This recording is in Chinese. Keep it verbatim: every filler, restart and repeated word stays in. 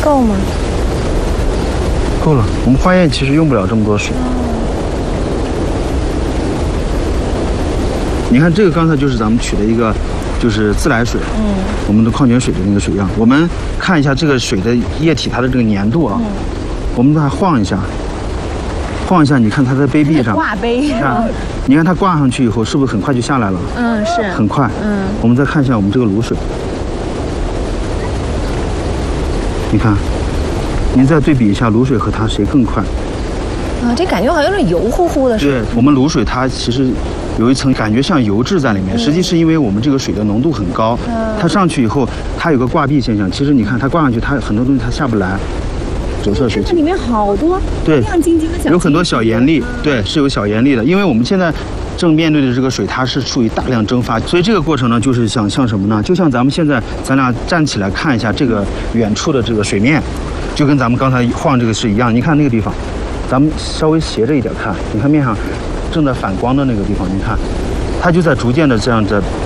够吗？ 够了，我们花园其实用不了这么多水。你看这个刚才就是咱们取的一个，就是自来水，嗯，我们的矿泉水的那个水样。我们看一下这个水的液体它的这个粘度啊，嗯、我们把它晃一下，晃一下，你看它在杯壁上挂杯上， 你看它挂上去以后是不是很快就下来了？ 嗯，是很快。嗯，我们再看一下我们这个卤水，你看，您再对比一下卤水和它谁更快？ 啊，这感觉好像有点油乎乎的。 对，我们卤水它其实有一层感觉像油质在里面，实际是因为我们这个水的浓度很高，它上去以后它有个挂壁现象。其实你看它挂上去，它很多东西它下不来，折射水汽。 这里面好多对亮晶晶的小， 有很多小盐粒，对，是有小盐粒的。因为我们现在正面对的这个水，它是处于大量蒸发，所以这个过程呢，就是想像什么呢？就像咱们现在咱俩站起来看一下这个远处的这个水面，就跟咱们刚才晃这个是一样。你看那个地方。咱们稍微斜着一点看，你看面上正在反光的那个地方，你看，它就在逐渐的这样的